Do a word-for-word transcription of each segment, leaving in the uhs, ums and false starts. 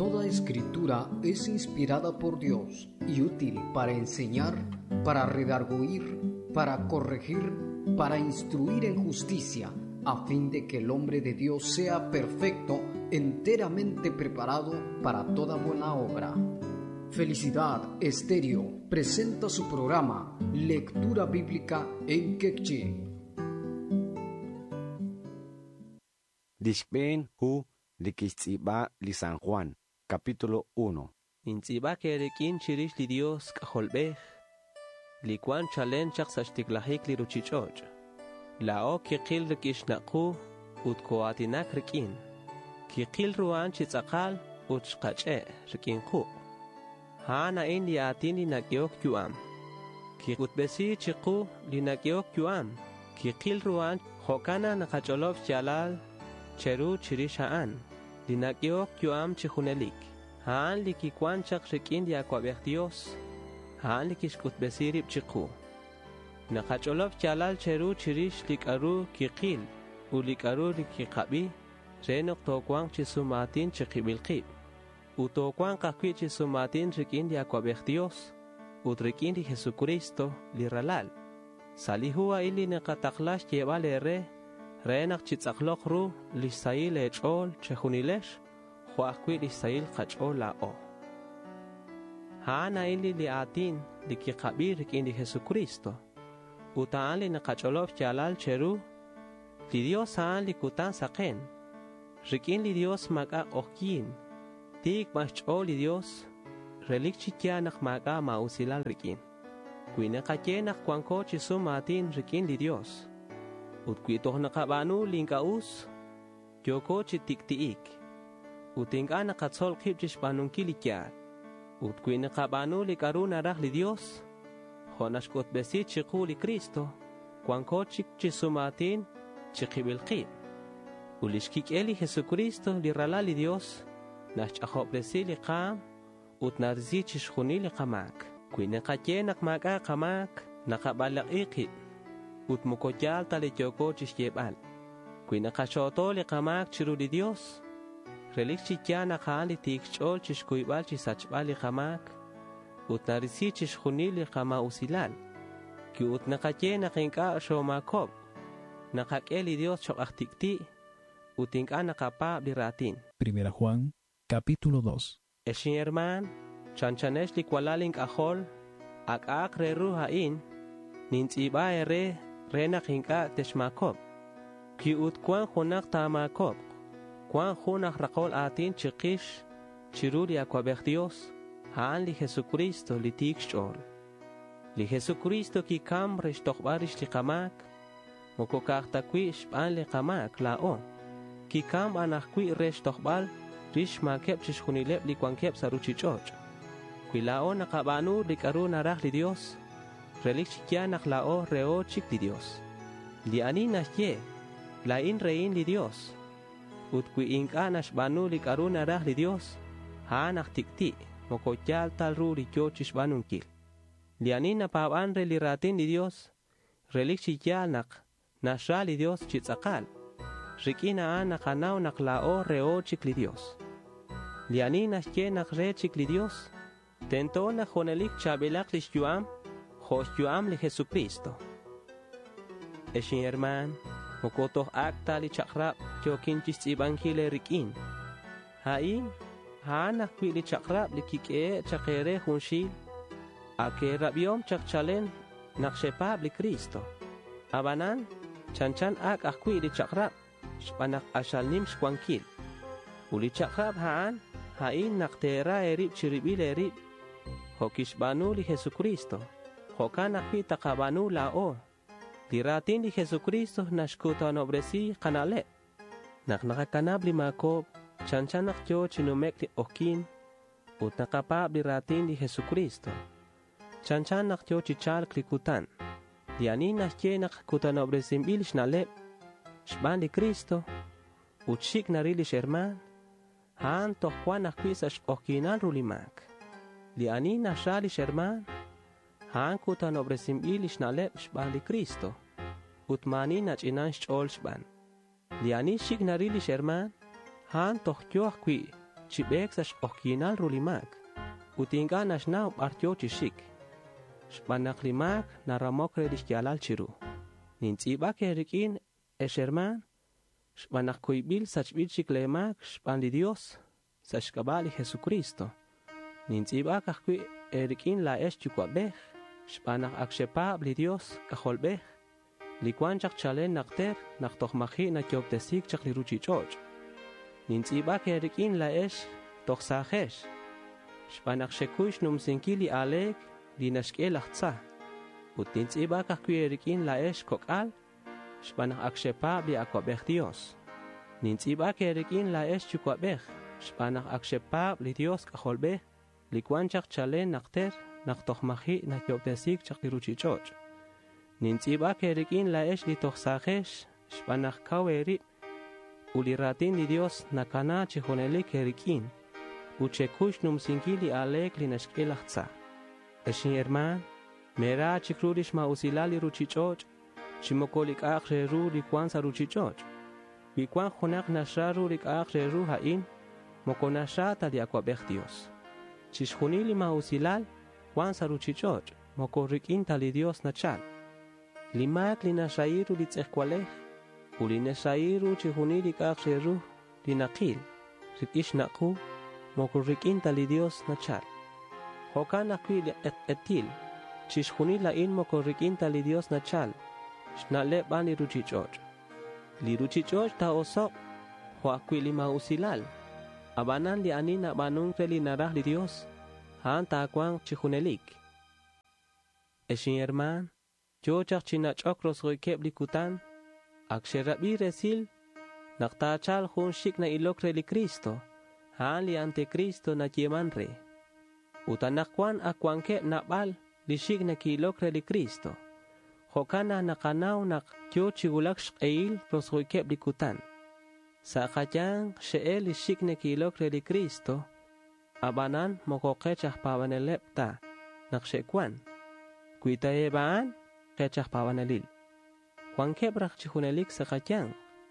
Toda escritura es inspirada por Dios y útil para enseñar, para redarguir, para corregir, para instruir en justicia, a fin de que el hombre de Dios sea perfecto, enteramente preparado para toda buena obra. Felicidad Estéreo presenta su programa Lectura Bíblica en Quechua. Dishben hu likistiba li San Juan, capítulo uno. Intiba que requin chirish li Dios kajolbej, li kwan chalen chak sashtiklahik li ruchichoch. La o kikil rikishnaqu ut koatinak requin. Kikil ruan chitzakal ut shkache requin ku. Hana in li atin li nagyok yuam. Kikut besi chiku li nagyok yuam. Kikil ruan hokana nakacholov chalal cheru chirish haan. Li nagyok yuam chihunelik. Haan li kikwan chak requin li akwabech Dios. Haan li kishkut besirib chiku. Nakacholov chalal cheru chirish likaru kikil u likaru likikabi renok tokwang chisumatin chikibilkib u tokwang kakwi chisumatin rikin di akwabech Dios u rikin di Jesucristo liralal salihua ili nakataklash yebale re renak chitzaklok ru lisail echol chehunilesh huakwi lisail kachol la o hana ili liatin likikabi rikin di Jesucristo utaan li nakacholov chalal cheru li Dios haan li kutan saken rikin li Dios maga okin tik machol li Dios relik chikya nak maga mausilal rikin kuine kake nak kwanko chisum matin rikin li Dios ut kuitoh nakabanu linkaus kyoko chitiktiik utinga nakatsol kip chishpanun kilikyat ut kuine kabanu li karuna rah li Dios Honashkot besi chiku li Cristo, kwanko chik chisumatin chikibilkib. Ulishkik eli Jesucristo li rala li Dios, nashachop besi li qam, ut narzi chishkuni li qamak. Kuine katye nakmaga qamak, nakabalak ikit, ut mukoyal tali kyoko chishyebal. Kuine kashoto li qamak chiru li Dios, relik chikya nakaan li tikchol chishkuibal chisachbal li qamak, ut narisi chishkuni li qama usilal ki ut nakatye nakinka shomakob nakake li Dios chokaktikti utinka nakapa biratin. Primera Juan, capítulo dos. Eshin herman chanchanesh li kwalalin kahol ak ak reru hain nintiba ere re nakinka teshmakob ki ut kwan hunak tamakob kwan hunak rakol atin chikish chiruli akwabech Dios haan li Jesucristo li tikshol. Li Jesucristo ki kam resh tokbarish li qamak, mokokaktakwi shpan li qamak lao. Ki kam anakwi resh tokbal, rish makep chishkunilep li kwankep saruchichoch. Kwi lao nakabanu li karu narah li Dios, relik chikya nak lao reo chik li Dios. Li ani nashye, lain rein li Dios. Ut kwi inka nashbanu li karu narah li Dios, haan aktikti. Mokoyal tal ruri kyo chishbanunkil. Lianin na paban re liratin li Dios, relik chikyal nak, nasha li Dios chitzakal. Rikina an nakanaw naklao reo chik li Dios. Lianin nashye nak re chik li Dios, tento na honelik chabilak li shuam, hos shuam li Jesucristo. Eshin herman, mokotoh akta li chakrap kyo kinchis ibangile rikin. Hain, haan nakwi li chakrab li kike chakere hunshil ake rabiom chakchalen nakshepab li Cristo abanan chanchan ak akwi li chakrab shpanak ashalnim shkwankil uli chakrab haan hain naktera erib chiribil erib hokishbanu li Jesucristo hokan akwi takabanu lao li ratin li Jesucristo nashkutan obresi kanale nak nakakanab li makob chanchanak yo chinumek li okin ut nakapab li ratin li Jesucristo. Chanchanak yo chichal klikutan. Li anin nashye nakakutan obresim ilish nalep. Shban li Cristo. Ut shik narilish herman. Haan tohkwan nakwisash okinan rulimak. Li anin nashalish herman. Haan kutan obresim ilish nalep shban li Cristo. Ut manin nachinan shchol shban. Li anin shik narilish herman. Han toh kyoh kwi chibek sa shokkinal rulimak. Utinga nasnaw partyo chishik. Shpanak limak naramok redishkialal chiru. Nintsiba kerikin esherman. Shpanak kuibil sa chbichik lemak shpan li Dios. Sa shkabali Jesucristo. Nintsiba kakui erikin la esh chukwabeh. Shpanak akshepab li Dios kaholbeh. Likuan chak chalen nakter naktohmahi na kyobtesik chak li ruchichoch. Nintsiba kerikin la esh tohsahesh. Shpanak shekuish numsinkili alek li nashke lachtsa. Ut nintsiba kakui erikin la esh kokal. Shpanak akshepab li akwabeh Dios. Nintsiba kerikin la esh chukwabeh. Shpanak akshepab li Dios kaholbeh. Likuan chak chalen nakter naktohmahi na kyobtesik chak li ruchichoch. Nintsiba kerikin la esh li tohsahesh. Shpanak kaweri uliratin li Dios nakana chihoneli kerikin. Uchekush numsinkili alek li nashke lachtsa. Eshin herman, mera chikrudish ma usilali ruchichoch. Chimokolik akreru likuan sa ruchichoch. Likuan honak nasharu lik akreru hain. Mokonashata li akwabeh Dios. Chishunili ma usilal, Juan sa ruchichoch. Mokorikin tali Dios nachal. Limak li nashairu li tzehkwaleh. Uli nashairu chihunili akreru li nakil. Rikish naku. Mokorikin tali Dios nachal. Hokan akwi li etil. Chishunili la in mokorikin tali Dios nachal. Shnale ban li ruchichoch. Li ruchichoch ta osok. Hoakwi li ma usilal. Abanan li anin abanung li narah li Dios. Haan takwang chihunelik. Eshin herman. Yo chak chinachok rosgoykeb li kutan. Aksherabi resil. Naktachal hun shik na ilokre li Kristo. Haan li ante Kristo na yemanre. Utanakwan akwankeb nakbal li shik na kilokre li Kristo. Hokana nakanaw nak yo chigulak shqeil rosgoykeb li kutan. Sa kayang sheel li shik na kilokre li Kristo. Abanan mokokechah pawanelepta. Nakshekwan. Kuitayebaan kechah pawanelil. Kwankeb rak chihunelik sa kayang.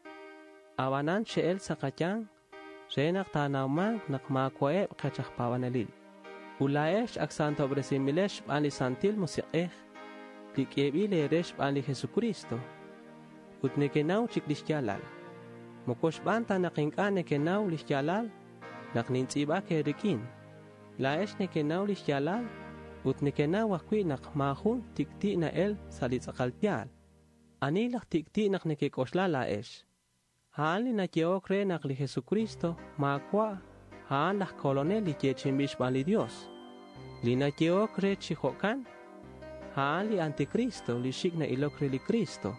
Abanan sheel sa kayang. Renak tanawman nakmakwaeb kechah pawanelil. Ulaesh ak santo bresimilesh bali santil musiqeh. Likiebi leresh bali Jesucristo. Utnekenaw chiklishkyalal. Mokosh banta nakingkane kenaw lishkyalal. Naknintsiba kerikin. Laesh nekenaw lishkyalal. Utnekenaw akwi nakmahun tikti na el salitsakaltyal. Anilak tikti nak nekikoshla laesh. Haan li nakiokre nak li Jesucristo makwa. Haan lak kolonel li kiechimbish bali Dios. Li nakiokre chihokan. Haan li antikristo li shik na ilokre li Kristo.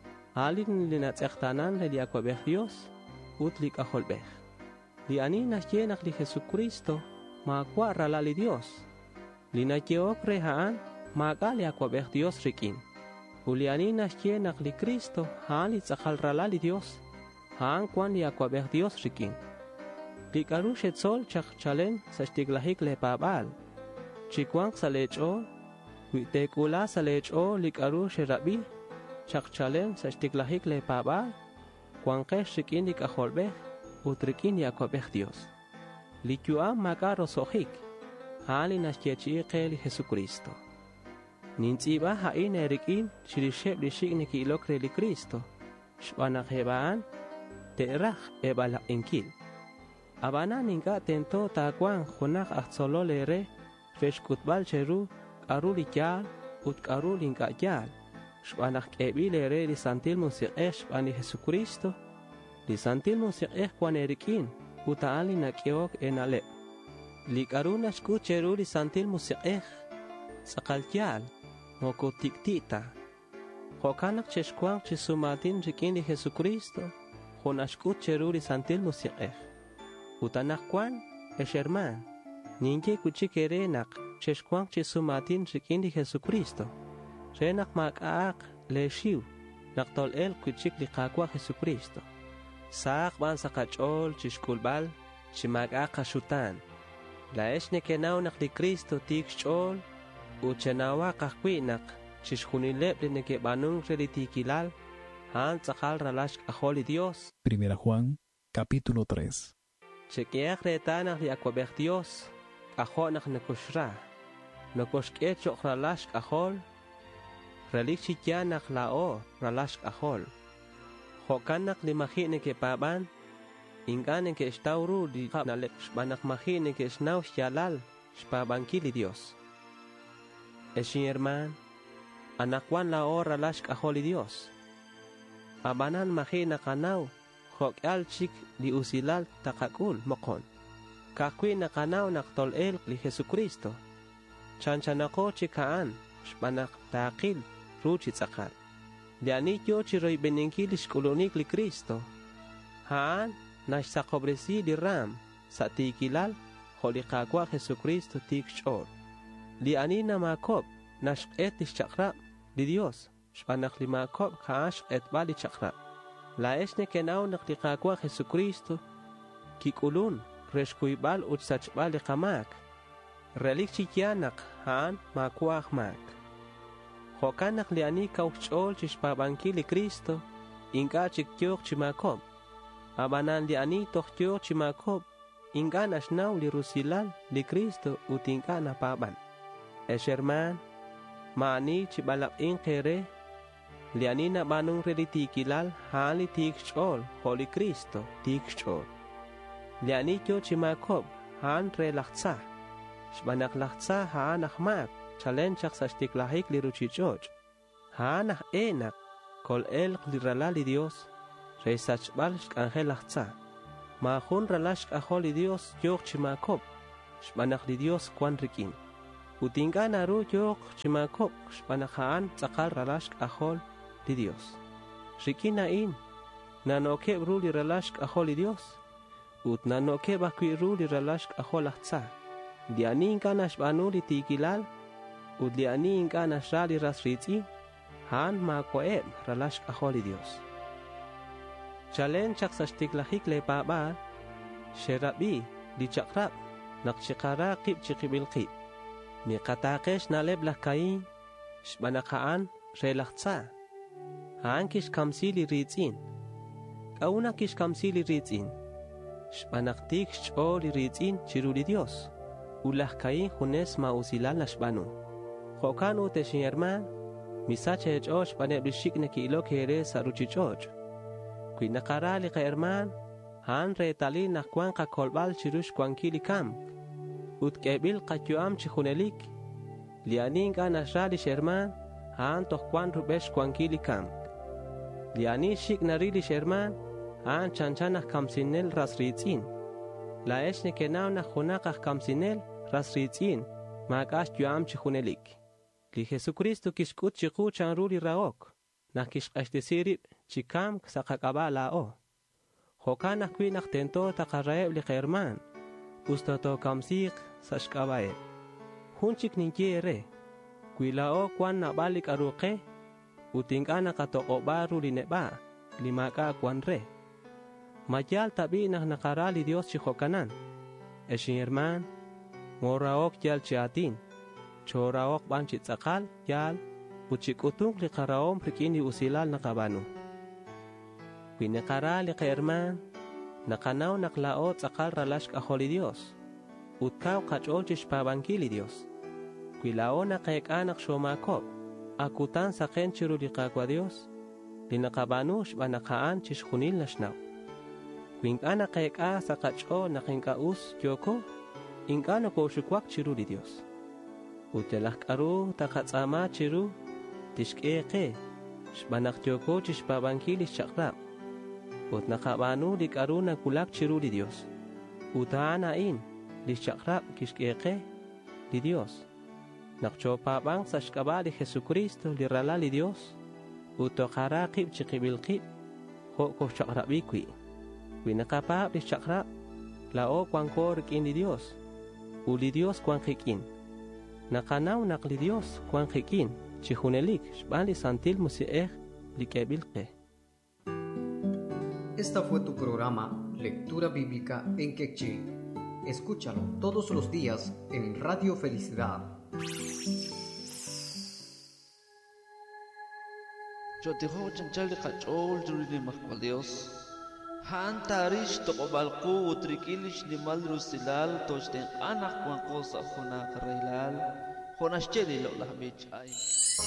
Alin li natzektanan li akwabeh Dios. Ut li kaholbeh. Li anin nakienak li Jesucristo makwa rala li Dios. Li nakiokre haan maka li akwabeh Dios rikin. Uli anin nakienak li Kristo haan li tzakal rala li Dios. Haan kwan li akwabeh Dios rikin. Li karush et sol chak chalen sa shtiglahik le pabal. Chikwang sa lecho. Witekula sa lecho li karush rabi. Chak chalen sa shtiglahik le pabal. Kwangkesh rikin li kaholbeh. Utrikin li akwabeh Dios. Li kyuam makaro sohik. Haan li nashkiechiike li Jesucristo. Nintsiba hain erikin shirisheb li shik ni kilokre li Kristo. Shwanakebaan. Terach ebalak inkil. Abana ninga tento takwang hunak ahtsolo lere. Fesh kutbal cheru. Karu li kyal. Ut karu linga kyal. Shwanak ebi lere li santil musiqeh shwani Jesucristo. Li santil musiqeh kwan erikin. Utaan li nakiok enale. Li karu nashku cheru li santil musiqeh. Sakal kyal. Moko tiktita. Hokanak cheshkwang chisumatin rikin li Jesucristo. Honashkut cheru li santil musiqeh. Utanak kwan esherman. Ninge kuchikerenak cheshkwang chisumatin rikin li Jesucristo. Renak makaak leshiw. Naktol el kuchik li kakwa Jesucristo. Saak ban sa kachol chishkulbal chimakaak kashutan. Laesh nekenaw nak li Kristo tik chol. Uchenawa kakwinak chishkunilep li nekebanung relitikilal. Han tzakal ralash kaholi Dios. Primera Juan, capítulo tres. chequeak retanach li aquabech Dios, ajonach nekushra, nokoshke chok ralash ahol, relik chityanach lao ralash ahol. Hokanak li mahine ke paban, ingane ke estauru di nalek shbanak mahine ke snau shalal, shpabanki li Dios. Eshin herman, anakwan lao ralash ahol li Dios. Abanan mahina kanau, hok alchik li usilal takakul mokon. Kakwi na kanau naktol el li Jesucristo. Chanchanako chikaan, shbanak takil, ruchi tzakal. Lianit yo chiroy beninkilish kolonik li Cristo. Haan, nashsakobresi li ram, sa tikilal, holikakwa Jesucristo tik shor. Lianina makob, nashket li shakra li Dios. Shbanak li makob kaash et bali chakra. La esne kenau naklikakwa Jesucristo. Kikulun, reshkuibal utsachbal li kamak. Relik chikyanak haan makwak mak. Hokanak li ani kauchol chishpabanki li Cristo. Inga chikyok chimakob. Abanan li ani tokyok chimakob. Inga nashnau li rusilal li Cristo utinka napaban. Esherman, maani chibalak inkere. Liani na banung relitikilal hali tikchol Holy Cristo tikchol. Liani kyo chimakob han re lachtsa. Shbanak lachtsa haan ahmak chalenchak sa stiklahik li ruchichoj. Haan ah enak kol el li rala li Dios. Re sachbal shkangel lachtsa. Mahun ralashk ahol li Dios yok chimakob. Shbanak li Dios kwan rikin. Utinga naru yok chimakob. Shbanak haan tzakal ralashk ahol di Dios. Rikina in, nanoke ruli relashk aholi Dios, ut nanoke bakwi ruli relashk ahol ahtsa. Diani inkanash banuli tikilal, ut diani inkanash rali rasritzi, han ma koeb relashk aholi Dios. Chalen chak sa stiklahik le pabar, sherabi di chakrab, nakshikara kib chikibilkib. Mi katakesh naleb lakain, shbanakaan relachtsa. Haan kish kamsili ritzin. Kauna kish kamsili ritzin. Shbanaktik sholi ritzin chiruli Dios. Ulah kain hunes ma usilal nashbanu. Hokan ute shinyerman. Misache echoj shbaneb lishik neki ilo kere saruchichoj. Kui nakarali ka herman. Haan retali nakwan ka kolbal chirush kwankili kam. Ut kebil kakyuam chihunelik. Lianin ka nashrali sherman. Haan tohkwan rubesh kwankili kam. Liani shik narili sherman, aan chanchanach kamsinel rasritzin. La eshne kenau na junakach kamsinel rasritzin, magash yuam chihunelik. Li Jesucristo kishkut chiku chanruli raok, na kishkashtesirib chikam sakakaba lao. Hokanach kwinach tento takaraeb li herman, ustoto kamsik sashkabae. Hunchik ninkiere, kwilao kwan nabalik aruke, utingana katokobaru lineba, limaka kwanre. Mayal tabi na nakarali Dios chihokanan. Eshin herman, moraok yal chiatin, choraok banchit sakal yal, uchikutung li karaom prikini usilal nakabanu. Pinakarali ka herman, nakanaw naklaot sakal ralashk aholi Dios, utkaw kachol chishpabankili Dios. Kwilao na kaekanak shomakop, akutan sa kenchiru li kakwa Dios, linakabanush banakaan chishkunil nashnaw. Kwingana kaeka sa kacho na kinkaus yoko, ingano ko shukwak chiru li Dios. Utelak aru takatsama chiru, tishkeke, shbanak yoko chishpabankilis chakrap. Ut nakabanu lik aru na kulak chiru li Dios. Utaana in, li chakrap kishkeke li Dios. Nakchopabang sa shkaba li Jesucristo li rala li Dios. Uto karakib chikibilkib. Ho ko chakrabikwi. Winakapab li chakrab. Lao kwang korikin li Dios. Uli Dios kwang kikin. Nakanaw nak li Dios kwang kikin. Chihunelik shbali santil musieh li kebilke. Esta fue tu programa Lectura Bíblica en Quechí. Escúchalo todos los días en Radio Felicidad. Yo te digo chanchal de cachol, yo le marco a Dios. Han tarish to balqu utrikilish limal rusilal toshten anak kwan kosa khuna karailal khunashcheli lo lahbich ay